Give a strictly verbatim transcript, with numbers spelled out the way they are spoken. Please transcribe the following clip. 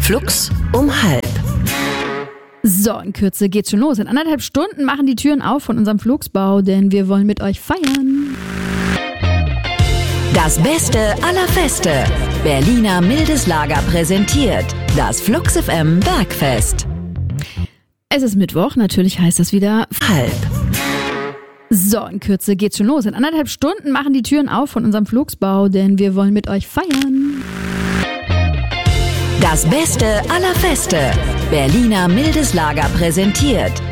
Flux um halb. So, in Kürze geht's schon los. In anderthalb Stunden machen die Türen auf von unserem Flugsbau, denn wir wollen mit euch feiern. Das Beste aller Feste. Berliner Mildes Lager präsentiert das Flux F M Bergfest. Es ist Mittwoch, natürlich heißt das wieder Halb. So, in Kürze geht's schon los. In anderthalb Stunden machen die Türen auf von unserem Flugsbau, denn wir wollen mit euch feiern. Das Beste aller Feste. Berliner Mildes Lager präsentiert